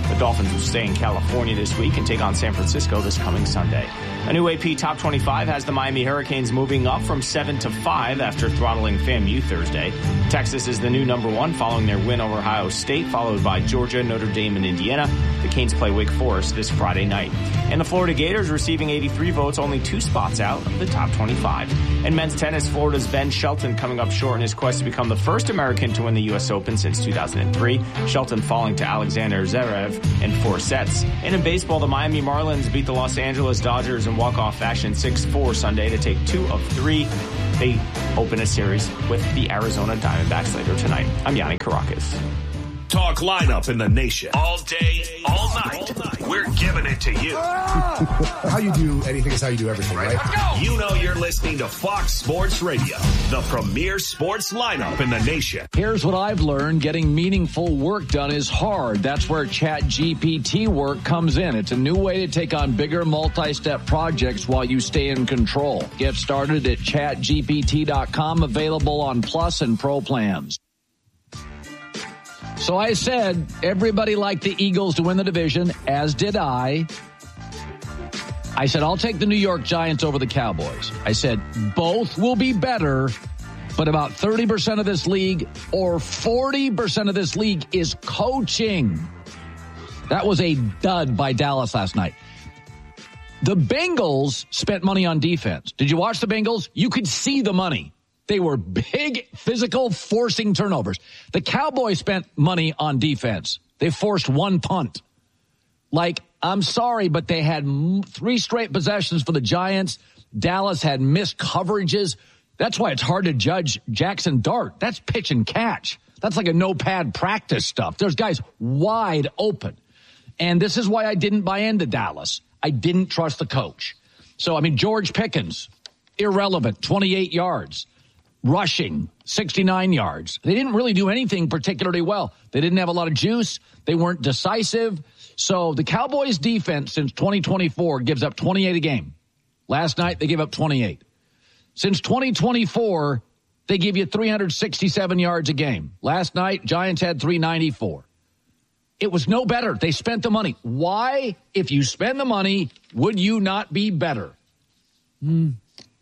The Dolphins will stay in California this week and take on San Francisco this coming Sunday. A new A P Top twenty-five has the Miami Hurricanes moving up from seven to five after throttling FAMU Thursday. Texas is the new number one following their win over Ohio State, followed by Georgia, Notre Dame, and Indiana. The Canes play Wake Forest this Friday night. And the Florida Gators receiving eighty-three votes, only two spots out of the top twenty-five. In men's tennis, Florida's Ben Shelton coming up short in his quest to become the first American to win the U S Open since two thousand three. Shelton falling to Alexander Zverev in four sets. And in baseball, the Miami Marlins beat the Los Angeles Dodgers in walk-off fashion six four Sunday to take two of three. They open a series with the Arizona Diamondbacks later tonight. I'm Yanni Caracas. Talk lineup in the nation. All day, all night. All night. We're giving it to you. How you do anything is how you do everything, right? You know you're listening to Fox Sports Radio, the premier sports lineup in the nation. Here's what I've learned. Getting meaningful work done is hard. That's where Chat G P T work comes in. It's a new way to take on bigger multi-step projects while you stay in control. Get started at chat G P T dot com, available on Plus and Pro plans. So I said everybody liked the Eagles to win the division, as did I. I said, I'll take the New York Giants over the Cowboys. I said, both will be better, but about thirty percent of this league or forty percent of this league is coaching. That was a dud by Dallas last night. The Bengals spent money on defense. Did you watch the Bengals? You could see the money. They were big, physical, forcing turnovers. The Cowboys spent money on defense. They forced one punt. Like, I'm sorry, but they had three straight possessions for the Giants. Dallas had missed coverages. That's why it's hard to judge Jackson Dart. That's pitch and catch. That's like a no-pad practice stuff. There's guys wide open. And this is why I didn't buy into Dallas. I didn't trust the coach. So, I mean, George Pickens, irrelevant, twenty-eight yards. Rushing, sixty-nine yards. They didn't really do anything particularly well. They didn't have a lot of juice. They weren't decisive. So the Cowboys defense since twenty twenty-four gives up twenty-eight a game. Last night, they gave up twenty-eight. Since twenty twenty-four, they give you three hundred sixty-seven yards a game. Last night, Giants had three ninety-four. It was no better. They spent the money. Why, if you spend the money, would you not be better? Hmm.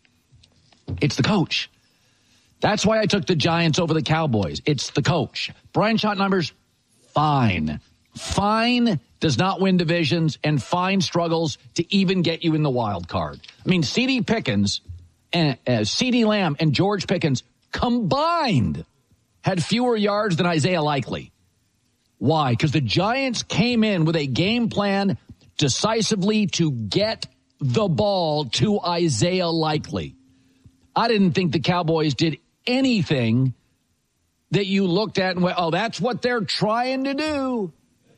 It's the coach. That's why I took the Giants over the Cowboys. It's the coach. Brian Schottenheimer's fine. Fine does not win divisions, and fine struggles to even get you in the wild card. I mean, C D Pickens, and uh, C D Lamb and George Pickens combined had fewer yards than Isaiah Likely. Why? Because the Giants came in with a game plan decisively to get the ball to Isaiah Likely. I didn't think the Cowboys did anything that you looked at and went, oh, that's what they're trying to do.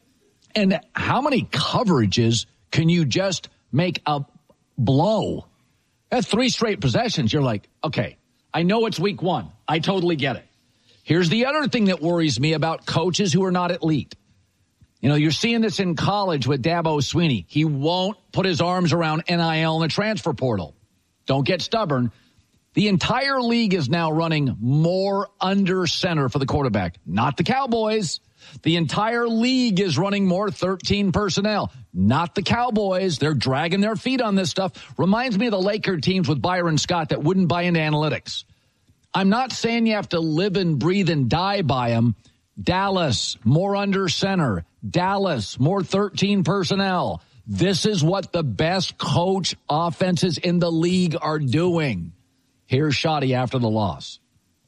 And how many coverages can you just make a blow? That's three straight possessions. You're like, okay, I know it's week one. I totally get it. Here's the other thing that worries me about coaches who are not elite. You know, you're seeing this in college with Dabo Swinney. He won't put his arms around N I L and the transfer portal. Don't get stubborn. The entire league is now running more under center for the quarterback, not the Cowboys. The entire league is running more thirteen personnel, not the Cowboys. They're dragging their feet on this stuff. Reminds me of the Laker teams with Byron Scott that wouldn't buy into analytics. I'm not saying you have to live and breathe and die by them. Dallas, more under center. Dallas, more thirteen personnel. This is what the best coach offenses in the league are doing. Here's Shoddy after the loss.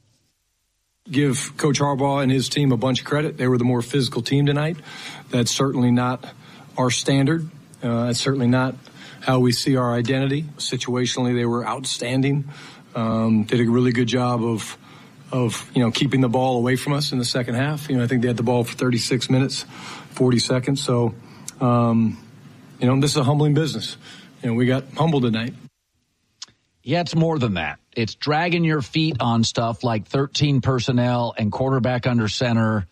Give Coach Harbaugh and his team a bunch of credit. They were the more physical team tonight. That's certainly not our standard. Uh, that's certainly not how we see our identity. Situationally, they were outstanding. Um, did a really good job of, of you know, keeping the ball away from us in the second half. You know, I think they had the ball for thirty-six minutes, forty seconds. So, um, you know, this is a humbling business. You know, we got humbled tonight. Yeah, it's more than that. It's dragging your feet on stuff like thirteen personnel and quarterback under center.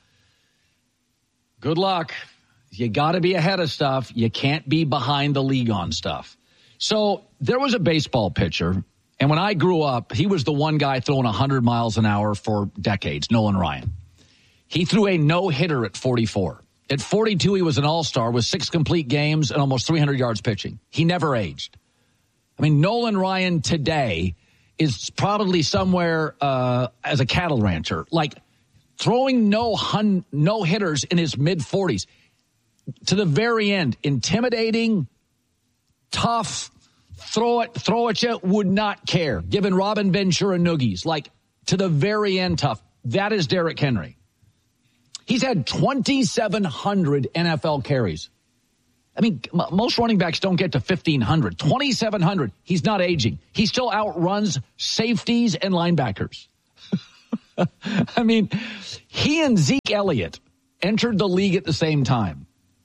Good luck. You got to be ahead of stuff. You can't be behind the league on stuff. So there was a baseball pitcher, and when I grew up, he was the one guy throwing one hundred miles an hour for decades, Nolan Ryan. He threw a no-hitter at forty-four. At forty-two, he was an all-star with six complete games and almost three hundred yards pitching. He never aged. I mean, Nolan Ryan today is probably somewhere uh, as a cattle rancher, like throwing no hun- no hitters in his mid-forties. To the very end, intimidating, tough, throw it, throw at you, would not care. Giving Robin Ventura noogies, like to the very end, tough. That is Derrick Henry. He's had twenty-seven hundred N F L carries. I mean, m- most running backs don't get to fifteen hundred. twenty-seven hundred. He's not aging. He still outruns safeties and linebackers. I mean, he and Zeke Elliott entered the league at the same time.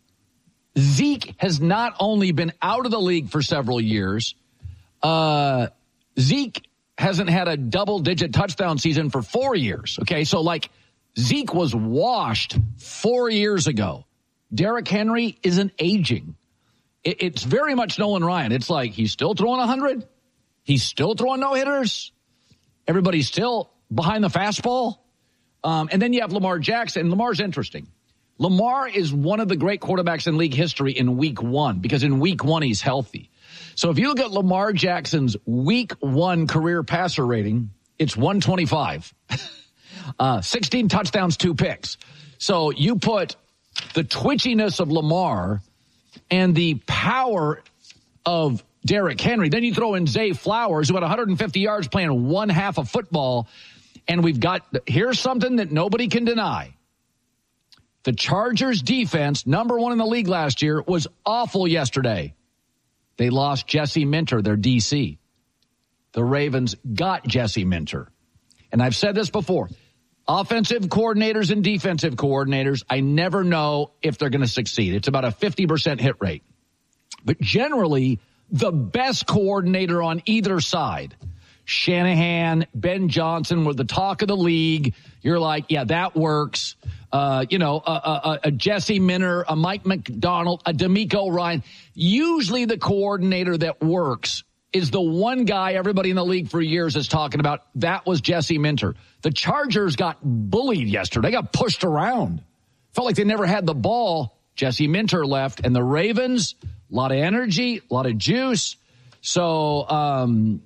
Zeke has not only been out of the league for several years, uh, Zeke hasn't had a double-digit touchdown season for four years. Okay, so like Zeke was washed four years ago. Derrick Henry isn't aging. It, it's very much Nolan Ryan. It's like he's still throwing one hundred. He's still throwing no-hitters. Everybody's still behind the fastball. Um, and then you have Lamar Jackson. Lamar's interesting. Lamar is one of the great quarterbacks in league history in week one because in week one he's healthy. So if you look at Lamar Jackson's week one career passer rating, it's one twenty-five. uh, sixteen touchdowns, two picks. So you put the twitchiness of Lamar and the power of Derrick Henry. Then you throw in Zay Flowers, who had one hundred fifty yards playing one half of football. And we've got, here's something that nobody can deny. The Chargers defense, number one in the league last year, was awful yesterday. They lost Jesse Minter, their D C. The Ravens got Jesse Minter. And I've said this before. Offensive coordinators and defensive coordinators, I never know if they're going to succeed. It's about a fifty percent hit rate. But generally, the best coordinator on either side, Shanahan, Ben Johnson, were the talk of the league. You're like, yeah, that works. Uh, you know, a, a, a Jesse Minter, a Mike McDonald, a DeMeco Ryan. Usually the coordinator that works is the one guy everybody in the league for years is talking about. That was Jesse Minter. The Chargers got bullied yesterday. They got pushed around. Felt like they never had the ball. Jesse Minter left. And the Ravens, a lot of energy, a lot of juice. So, um,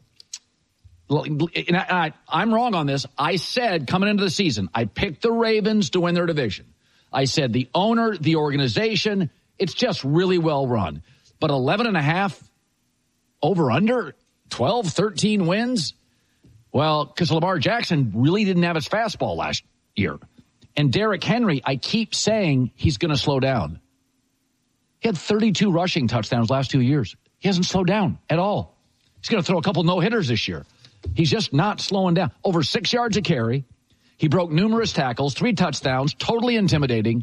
and I, I, I'm wrong on this. I said coming into the season, I picked the Ravens to win their division. I said the owner, the organization, it's just really well run. But eleven and a half over under, twelve, thirteen wins. Well, because Lamar Jackson really didn't have his fastball last year. And Derrick Henry, I keep saying he's going to slow down. He had thirty-two rushing touchdowns last two years. He hasn't slowed down at all. He's going to throw a couple no-hitters this year. He's just not slowing down. Over six yards a carry. He broke numerous tackles, three touchdowns, totally intimidating.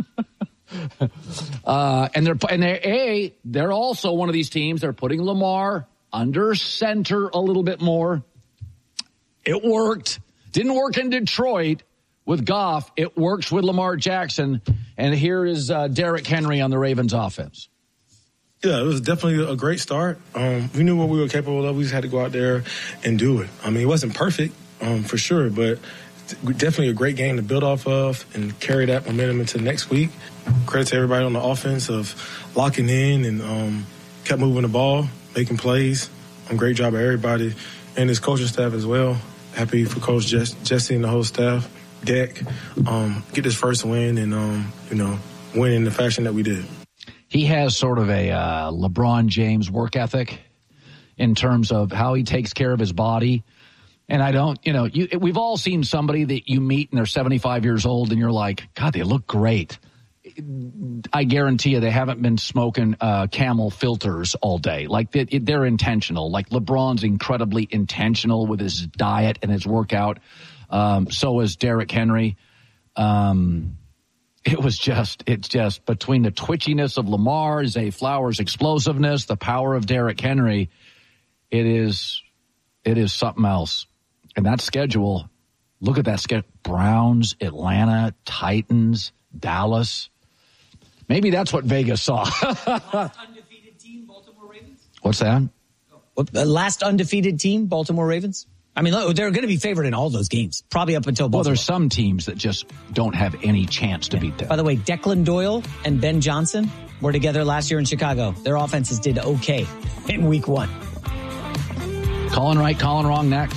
uh, and they're and they're a they're also one of these teams. They're putting Lamar under center a little bit more. It worked. Didn't work in Detroit with Goff. It works with Lamar Jackson. And here is uh, Derrick Henry on the Ravens offense. Yeah, it was definitely a great start. Um, we knew what we were capable of. We just had to go out there and do it. I mean, it wasn't perfect, um, for sure, but definitely a great game to build off of and carry that momentum into next week. Credit to everybody on the offense of locking in and um, kept moving the ball, making plays. Um, great job of everybody and his coaching staff as well. Happy for Coach Jess, Jesse and the whole staff, Deck, um, get this first win and, um, you know, win in the fashion that we did. He has sort of a uh, LeBron James work ethic in terms of how he takes care of his body. And I don't, you know, you, we've all seen somebody that you meet and they're seventy-five years old and you're like, God, they look great. I guarantee you they haven't been smoking uh, Camel filters all day. Like they, they're intentional. Like LeBron's incredibly intentional with his diet and his workout. Um, so is Derrick Henry. Um It was just, it's just between the twitchiness of Lamar, Zay Flowers' explosiveness, the power of Derrick Henry, it is, it is something else. And that schedule, look at that schedule. Browns, Atlanta, Titans, Dallas. Maybe that's what Vegas saw. Last undefeated team, Baltimore Ravens. What's that? The last undefeated team, Baltimore Ravens. I mean, look, they're going to be favored in all those games, probably up until Buffalo. Well, there's some teams that just don't have any chance to beat them. By the way, Declan Doyle and Ben Johnson were together last year in Chicago. Their offenses did okay in week one. Calling right, calling wrong next.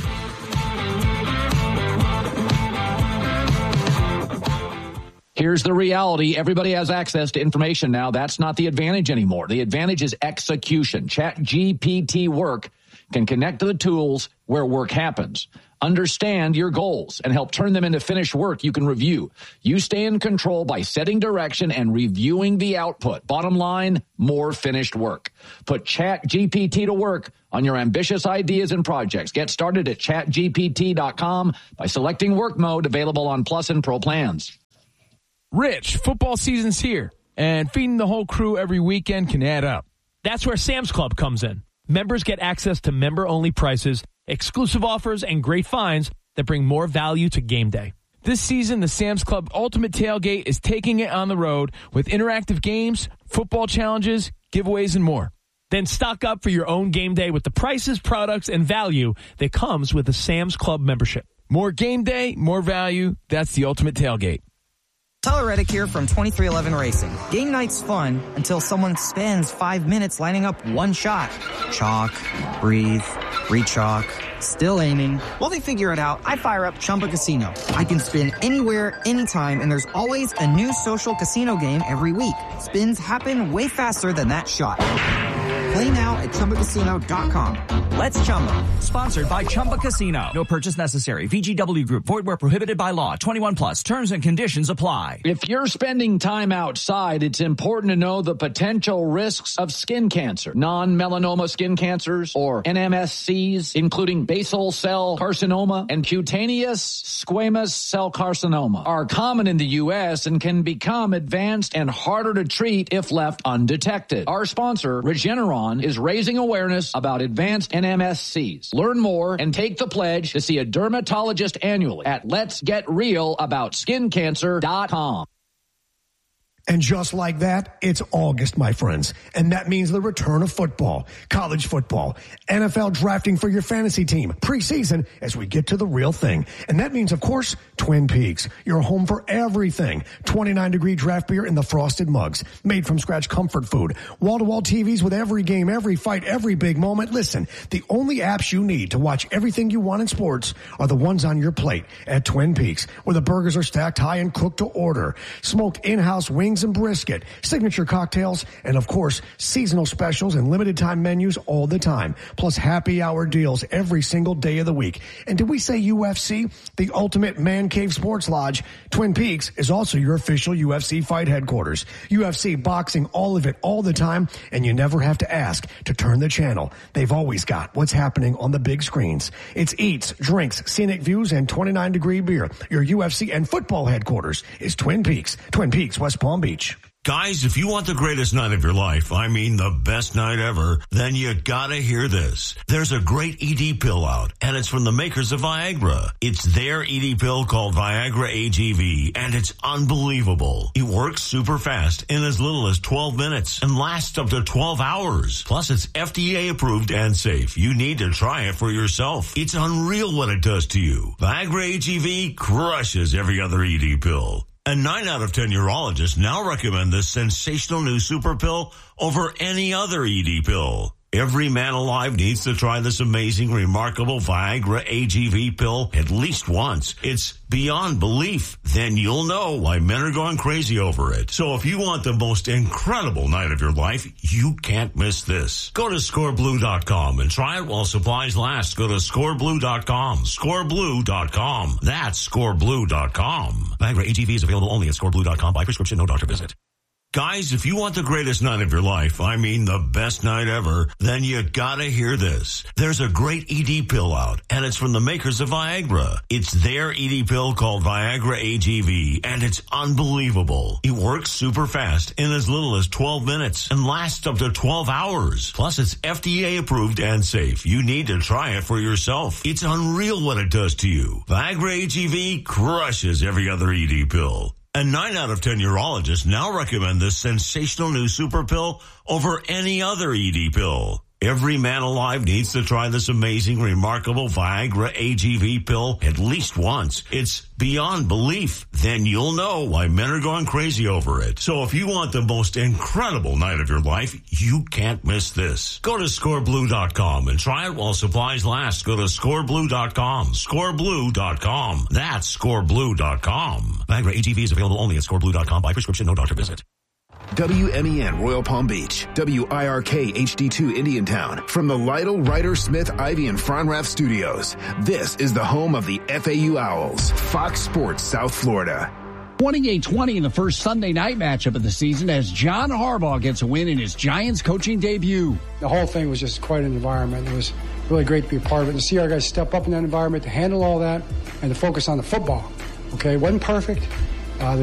Here's the reality. Everybody has access to information now. That's not the advantage anymore. The advantage is execution. ChatGPT Work can connect to the tools where work happens. Understand your goals and help turn them into finished work you can review. You stay in control by setting direction and reviewing the output. Bottom line, more finished work. Put ChatGPT to work on your ambitious ideas and projects. Get started at chat G P T dot com by selecting work mode, available on Plus and Pro plans. Rich, football season's here, and feeding the whole crew every weekend can add up. That's where Sam's Club comes in. Members get access to member-only prices, exclusive offers, and great finds that bring more value to game day. This season, the Sam's Club Ultimate Tailgate is taking it on the road with interactive games, football challenges, giveaways, and more. Then stock up for your own game day with the prices, products, and value that comes with a Sam's Club membership. More game day, more value. That's the Ultimate Tailgate. Tyler Reddick here from twenty-three eleven Racing. Game night's fun until someone spends five minutes lining up one shot. Chalk, breathe, re-chalk, still aiming. While they figure it out, I fire up Chumba Casino. I can spin anywhere, anytime, and there's always a new social casino game every week. Spins happen way faster than that shot. Play now at Chumba Casino dot com. Let's Chumba. Sponsored by Chumba Casino. No purchase necessary. V G W Group. Void where prohibited by law. twenty-one plus. Terms and conditions apply. If you're spending time outside, it's important to know the potential risks of skin cancer. Non-melanoma skin cancers, or N M S Cs, including basal cell carcinoma and cutaneous squamous cell carcinoma, are common in the U S and can become advanced and harder to treat if left undetected. Our sponsor, Regeneron, is raising awareness about advanced N M S Cs. Learn more and take the pledge to see a dermatologist annually at lets get real about skin cancer dot com. And just like that, it's August, my friends. And that means the return of football, college football, N F L drafting for your fantasy team, preseason, as we get to the real thing. And that means, of course, Twin Peaks, your home for everything. twenty-nine degree draft beer in the frosted mugs, made from scratch comfort food, wall-to-wall T Vs with every game, every fight, every big moment. Listen, the only apps you need to watch everything you want in sports are the ones on your plate at Twin Peaks, where the burgers are stacked high and cooked to order. Smoked in-house wings and brisket, signature cocktails, and of course, seasonal specials and limited time menus all the time, plus happy hour deals every single day of the week. And did we say U F C? The ultimate man cave sports lodge. Twin Peaks is also your official U F C fight headquarters. U F C boxing, all of it, all the time, and you never have to ask to turn the channel. They've always got what's happening on the big screens. It's eats, drinks, scenic views, and twenty-nine degree beer. Your U F C and football headquarters is Twin Peaks. Twin Peaks, West Palm Beach. Guys, if you want the greatest night of your life, I mean the best night ever, then you gotta hear this. There's a great E D pill out, and it's from the makers of Viagra. It's their E D pill called Viagra A G V, and it's unbelievable. It works super fast in as little as twelve minutes and lasts up to twelve hours. Plus, it's F D A approved and safe. You need to try it for yourself. It's unreal what it does to you. Viagra A G V crushes every other E D pill. And nine out of ten urologists now recommend this sensational new super pill over any other E D pill. Every man alive needs to try this amazing, remarkable Viagra A G V pill at least once. It's beyond belief. Then you'll know why men are going crazy over it. So if you want the most incredible night of your life, you can't miss this. Go to score blue dot com and try it while supplies last. Go to score blue dot com. score blue dot com. That's score blue dot com. Viagra A G V is available only at score blue dot com by prescription, no doctor visit. Guys, if you want the greatest night of your life, I mean the best night ever, then you gotta hear this. There's a great E D pill out, and it's from the makers of Viagra. It's their E D pill called Viagra A G V, and it's unbelievable. It works super fast in as little as twelve minutes and lasts up to twelve hours. Plus, it's F D A approved and safe. You need to try it for yourself. It's unreal what it does to you. Viagra A G V crushes every other E D pill. And nine out of ten urologists now recommend this sensational new super pill over any other E D pill. Every man alive needs to try this amazing, remarkable Viagra A G V pill at least once. It's beyond belief. Then you'll know why men are going crazy over it. So if you want the most incredible night of your life, you can't miss this. Go to score blue dot com and try it while supplies last. Go to score blue dot com. score blue dot com. That's score blue dot com. Viagra A G V is available only at score blue dot com by prescription, no doctor visit. W M E N Royal Palm Beach, W I R K H D two Indiantown. From the Lytle, Ryder, Smith, Ivy, and Fronrath studios, this is the home of the F A U Owls, Fox Sports South Florida. twenty-eight twenty in the first Sunday night matchup of the season as John Harbaugh gets a win in his Giants coaching debut. The whole thing was just quite an environment. It was really great to be a part of it and to see our guys step up in that environment, to handle all that, and to focus on the football. Okay, it wasn't perfect. Uh,